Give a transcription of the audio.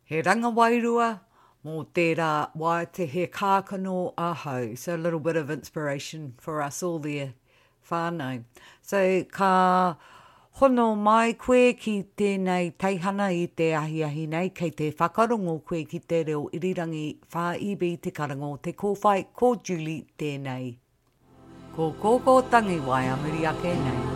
He ranga wairua, mō tērā wai te he kākano ahau. So a little bit of inspiration for us all there, whānau. So ka hono mai koe ki tēnei teihana I te ahi nei, kei te whakarongo koe ki te reo irirangi whā iwi te karango, te kōwhai, ko Julie tēnei. Ko kōkō tangi wai amuri ake nei.